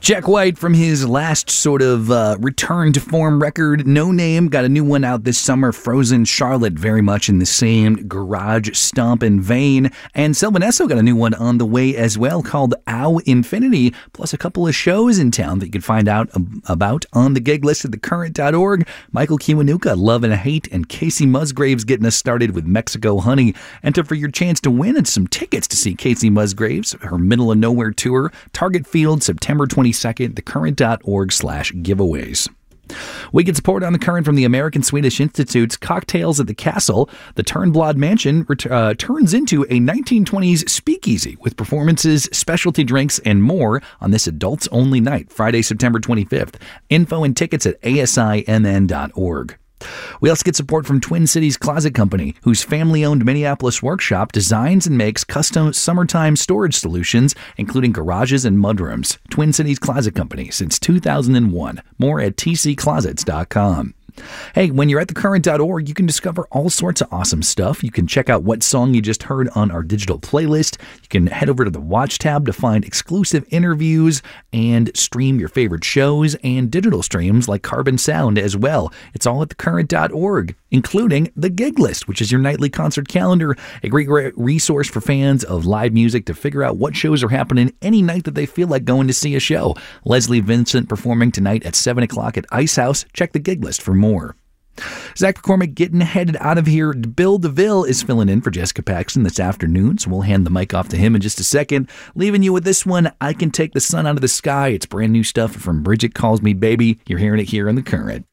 Jack White, from his last sort of return to form record, No Name, got a new one out this summer, Frozen Charlotte, very much in the same garage stomping vein. And Sylvan Esso got a new one on the way as well called Ow Infinity, plus a couple of shows in town that you can find out about on the gig list at thecurrent.org. Michael Kiwanuka, Love and Hate, and Casey Musgraves getting us started with Mexico Honey. Enter for your chance to win and some tickets to see Casey Musgraves, her Middle of Nowhere tour, Target Field, September 22nd, thecurrent.org/giveaways. We get support on The Current from the American Swedish Institute's Cocktails at the Castle. The Turnblad Mansion turns into a 1920s speakeasy with performances, specialty drinks, and more on this adults-only night, Friday, September 25th. Info and tickets at asimn.org. We also get support from Twin Cities Closet Company, whose family-owned Minneapolis workshop designs and makes custom summertime storage solutions, including garages and mudrooms. Twin Cities Closet Company since 2001. More at tcclosets.com. Hey, when you're at thecurrent.org, you can discover all sorts of awesome stuff. You can check out what song you just heard on our digital playlist. You can head over to the Watch tab to find exclusive interviews and stream your favorite shows and digital streams like Carbon Sound as well. It's all at thecurrent.org, including the gig list, which is your nightly concert calendar, a great resource for fans of live music to figure out what shows are happening any night that they feel like going to see a show. Leslie Vincent performing tonight at 7 o'clock at Ice House. Check the gig list for more. Zach McCormick getting headed out of here. Bill DeVille is filling in for Jessica Paxton this afternoon, so we'll hand the mic off to him in just a second. Leaving you with this one, I Can Take the Sun Out of the Sky. It's brand new stuff from Bridget Calls Me Baby. You're hearing it here on The Current.